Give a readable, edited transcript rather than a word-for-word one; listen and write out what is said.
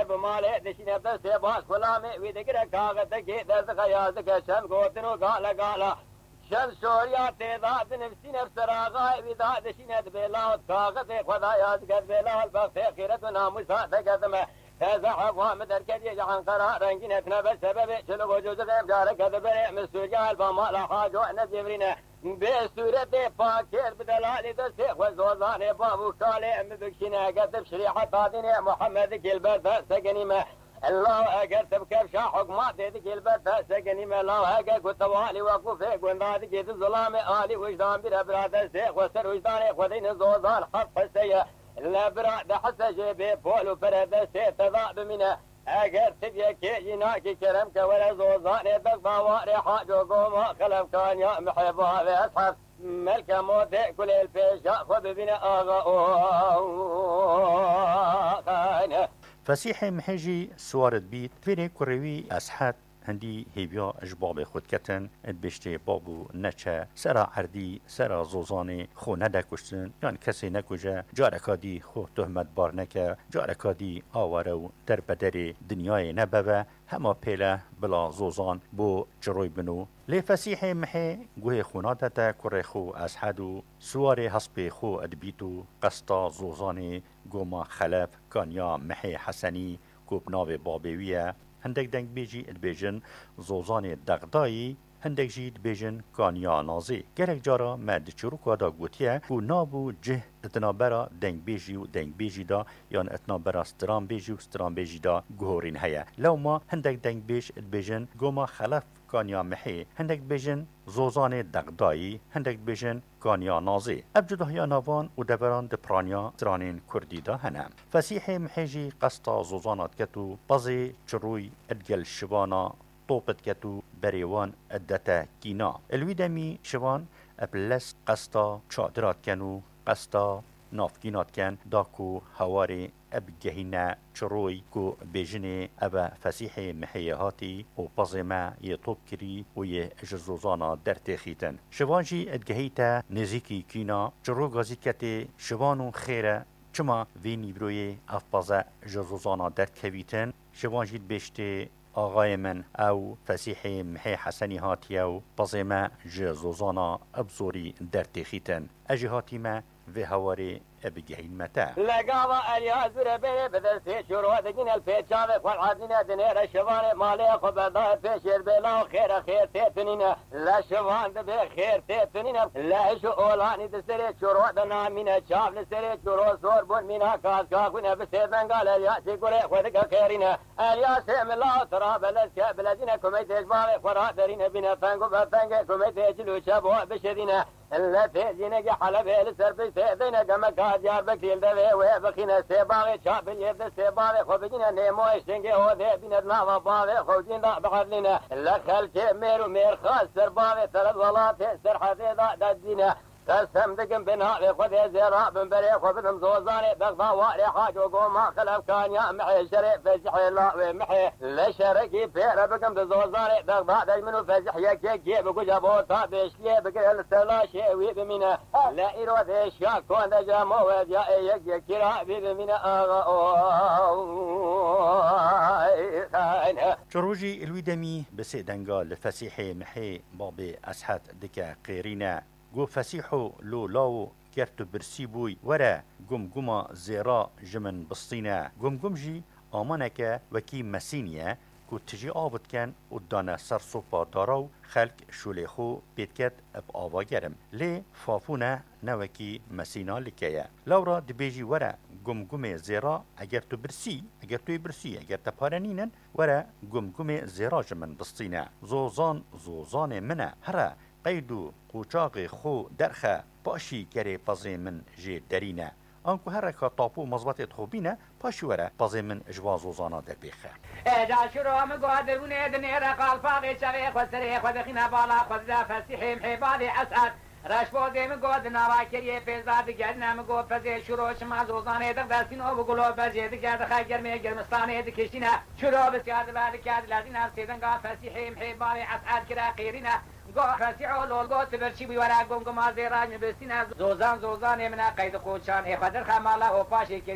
بماله دشين بس باش كلامي ويدقر كاغتك درد خيازك شم قوتنو قالا شم سوريا تيضاد نفسي نفس راغاي وذا دشين بلا كاغتك خدا يازك بلا البخت خيرة ناموسا تقدمه هذا حفوة مدركة جعان قرار رنجينتنا بسبب شلو وجود غيب جارك ذبرع مسوريا البمال حاجو نزيبرنا بسورة فاكر بدلالي دسيخ وزوزاني بابو كالي مبكشنا قدب شريحة طادين محمد كالبث سقنيمة الله أقر تبكر شاحق ما تدك البث سقنيمة الله أقر كتوالي وقفك وانضادك الظلام آلي وجدان برابرات السيخ وسر وجداني خذين زوزان حق السيح لا براد حس جيبي بولو فرد سيت ضاب منه اگر تبيك جناك كرمك ولا زوزان بغضاواري حاجو قوم خلف كان يا محبها بأصحاب ملك موت كل الفيش خذ بنا آغا فسيح محجي سوارد بيت فيني كروي أسحات هندي هيبيا اجباب خود کتن ادبشته بابو نچه سرا عردی سرا زوزانه خو نده کشتن یان کسی نکجه جارکادی خو تهمت بار نکه جارکادی آورو در بدر دنیای نبوه هما پیله بلا زوزان بو جروی بنو لی فسیح محی گوه خونادتا کره خو از حدو سوار حسب خو ادبیتو قسطا زوزانه گوما خلف کانیا محی حسنی کوبناو بابویه هندک دنگ بیجی ادبیجن زوزان دغدایی هندک جید بیجن کانیا نازی گرک جارا مد چروکا دا گوتیه و نابو جه اتنابرا دنگ بیجی و دنگ بیجی دا یان اتنابرا ستران بیجی و ستران بیجی دا گهورین هیا لو ما هندک دنگ بیج ادبیجن گوما خلف کانیا محی هندک بیجن زوزان دغدایی هندک بیجن کانیا نازی ابجده یا نوان و دبران دپرانیا ترانین کردی دا هنم فسیح محیجی قسطا زوزانات کتو بازی چروی ادگل شبانا طوبت کتو بریوان ادتا کینا الویدمی شبان ابلس قسطا چادرات کنو قسطا نافکینات کن داکو هواری ابگهینا چروی کو بیجنه ابا فسیح محیهاتی و بازما یطوب کری و یه جزوزانا در تخیتن شوانجی ادگهیتا نزیکی کینا چرو گازی کتی شوانو خیره چما وینی بروی افبازه جزوزانا در کویتن شوانجی بشته آقای من او فسیح محی حسنی هاتی او بازما جزوزانا ابزوری در تخیتن اجی هاتی ما و هواری بجهين متاع لقاضى اليازر بيه بدرسي شروع دقين الفيتشاف والعادين دنير الشبان مالي قبضاء فيشير بلا خير تيتنين لا شبان دبي خير تيتنين لا شؤولاني دسري شروع دنا من الشاف لسري شروع صور بون منا كاس كاكونا بسيدنا قال الياسي قولي خذك خيرين الياسي من الله ترى بلسك بلدين كميت اجبار فرادرين بنا فانقو بفانق كميت اجلو شابوا بشدين لا تيجينا حلب لسر بسيدنا كمكا ديار بكيل ده وبخينا سباغ شاب اليد سباغ خبجنا نيمو اشتنجي هو ده بيننا وباغ خوجين دا بخلنا لا خلك مير خاص سرباغ ثلاث ولات سرحه دا دينا قسم دقم بنا خذ زراء بن بري خذ زوزاني بغضا واري حاج وقوم خلف كان يا محي شريف فزح الله ومحي لا شركي بير بكم زوزاني بغضا دجمنو فزح يكي بقول جابوتا بيشلي بقول سلاشي ويبمنا لا إيرود إشياء كون دجامو وجا يكيرا بيبمنا جروجي الويدمي بسيدنغا لفسيح محي بابي أسحات دكا قيرينا گو فسیحو لو لاو کرتو برسی بوی وره گم زیرا جمن بسطینه گم جی آمانکه وکی مسینیه کو تجی آبد کن و دانه سر صوبا داراو خلق شولیخو بیدکت اب آوا گرم لی فافونه نوکی مسینا لکیه لورا دبیجی وره گم زیرا اگر تو برسی اگر تپارنینن وره گم زیرا جمن بسطینه زوزان منه هره قیدو قوچاق خو درخه باشی گره پازی من جه درینه آنکو هر که طاپو مزبطت خوبینه پاشی وره پازی من اجواز وزانا در بیخه اجا شروع مقادرونه دنیر قلفاقی شوی خسری خودخینا بالا خود دا فسیحیم حبادی اسعد رشبو دیم گود نواکری پیزاد گرنم گو فزی شروع شما زوزانه دق دستینو بگلو بزید گرد خیگر می گرمستانه دکشینه شروع بسیاد بعد کرد لازین هم سیدن گا فسیحیم حبادی اسعد کرا قیرینه گاه فسیعو لولگو تبرچی بیواره گم زیران بستینه زوزان من قید قوچان خدر خماله و پاشی